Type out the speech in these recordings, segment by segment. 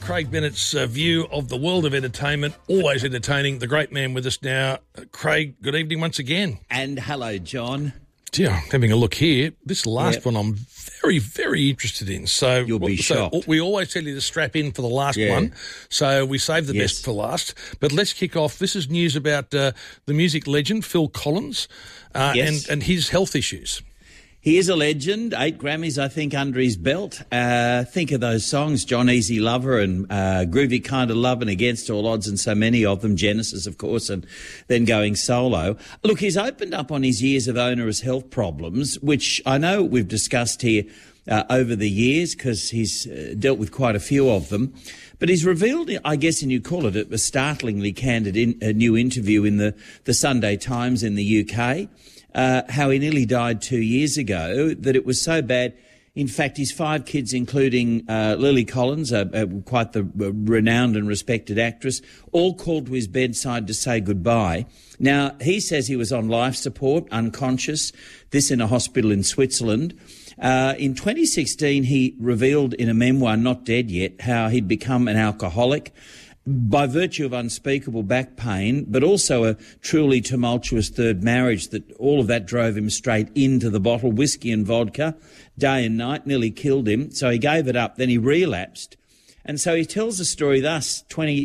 Craig Bennett's view of the world of entertainment, always entertaining. The great man with us now. Craig, good evening once again. And hello, John. Dear, having a look here. This last one I'm very, very interested in. So you'll be shocked. We always tell you to strap in for the last one, so we save the best for last. But let's kick off. This is news about the music legend Phil Collins and his health issues. He is a legend, 8 Grammys, I think, under his belt. Think of those songs, John, Easy Lover and Groovy Kind of Love and Against All Odds, and so many of them, Genesis, of course, and then going solo. Look, he's opened up on his years of onerous health problems, which I know we've discussed here over the years because he's dealt with quite a few of them. But he's revealed, I guess, and you call it a startlingly candid new interview in the Sunday Times in the UK, how he nearly died 2 years ago, that it was so bad. In fact, his 5 kids, including Lily Collins, quite the renowned and respected actress, all called to his bedside to say goodbye. Now, he says he was on life support, unconscious, this in a hospital in Switzerland. In 2016, he revealed in a memoir, Not Dead Yet, how he'd become an alcoholic by virtue of unspeakable back pain, but also a truly tumultuous third marriage, that all of that drove him straight into the bottle, whiskey and vodka, day and night, nearly killed him. So he gave it up, then he relapsed. And so he tells the story thus,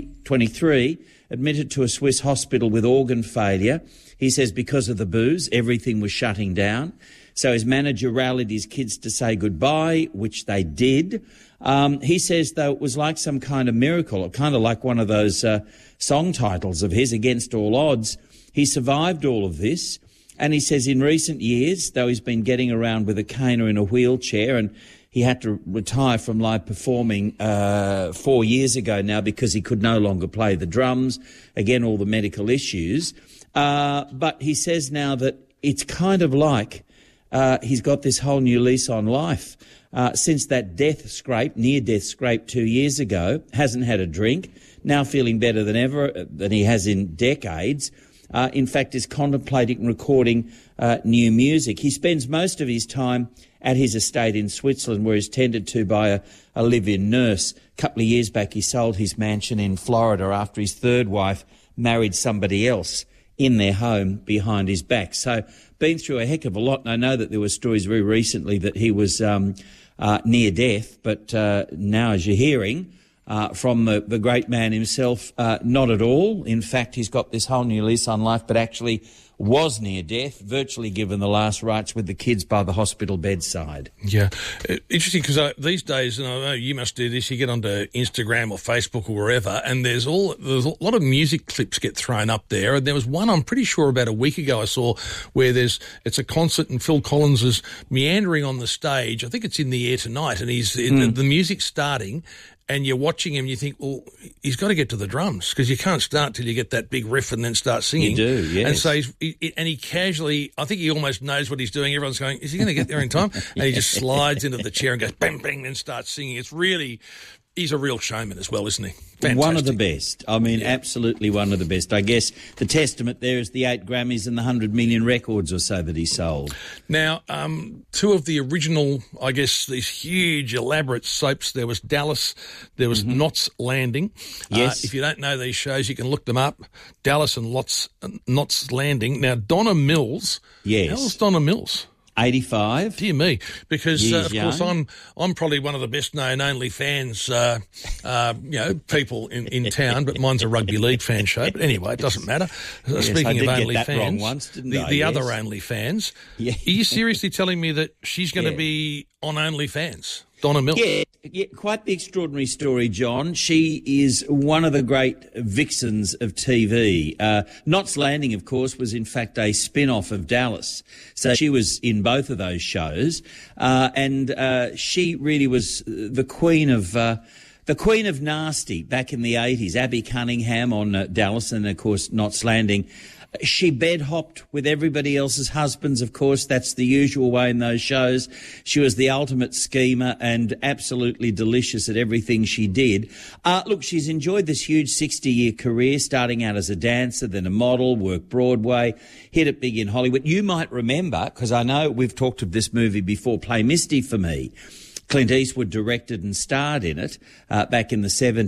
2023, admitted to a Swiss hospital with organ failure. He says because of the booze, everything was shutting down. So his manager rallied his kids to say goodbye, which they did. He says, though, it was like some kind of miracle, or kind of like one of those song titles of his, Against All Odds. He survived all of this. And he says in recent years, though he's been getting around with a cane or in a wheelchair, and he had to retire from live performing 4 years ago now because he could no longer play the drums. Again, all the medical issues. But he says now that it's kind of like he's got this whole new lease on life. Since that near-death scrape 2 years ago, hasn't had a drink, now feeling better than ever, than he has in decades. In fact, is contemplating recording new music. He spends most of his time at his estate in Switzerland, where he's tended to by a live-in nurse. A couple of years back, he sold his mansion in Florida after his third wife married somebody else in their home behind his back. So been through a heck of a lot, and I know that there were stories very recently that he was near death, but now, as you're hearing from the great man himself, not at all. In fact, he's got this whole new lease on life, but actually was near death, virtually given the last rites with the kids by the hospital bedside. Yeah. Interesting, because these days, and I know you must do this, you get onto Instagram or Facebook or wherever, and there's a lot of music clips get thrown up there. And there was one, I'm pretty sure about a week ago I saw, where it's a concert and Phil Collins is meandering on the stage. I think it's in the air tonight, and the music's starting, and you're watching him, you think, well, he's got to get to the drums, because you can't start till you get that big riff and then start singing. You do, yes. And so he casually, I think he almost knows what he's doing. Everyone's going, is he going to get there in time? And he just slides into the chair and goes bang, bang, and starts singing. It's really, he's a real showman as well, isn't he? Fantastic. One of the best. I mean, absolutely one of the best. I guess the testament there is the 8 Grammys and the 100 million records or so that he sold. Now, 2 of the original, I guess, these huge, elaborate soaps, there was Dallas, there was Knots Landing. Yes. If you don't know these shows, you can look them up. Dallas and Knots Landing. Now, Donna Mills. Yes. How's Donna Mills? 85. Dear me, because of young. course I'm probably one of the best known OnlyFans people in town, but mine's a rugby league fan show. But anyway, it doesn't matter. Yes, Speaking of OnlyFans, once, didn't the other OnlyFans. Yeah. Are you seriously telling me that she's going to be on OnlyFans? Donna Mills. Yeah, quite the extraordinary story, John. She is one of the great vixens of TV. Knots Landing, of course, was in fact a spin-off of Dallas. So she was in both of those shows. And she really was the queen of nasty back in the 80s. Abby Cunningham on Dallas and, of course, Knots Landing. She bed-hopped with everybody else's husbands, of course. That's the usual way in those shows. She was the ultimate schemer and absolutely delicious at everything she did. Look, she's enjoyed this huge 60-year career, starting out as a dancer, then a model, worked Broadway, hit it big in Hollywood. You might remember, because I know we've talked of this movie before, Play Misty for Me. Clint Eastwood directed and starred in it back in the 70s.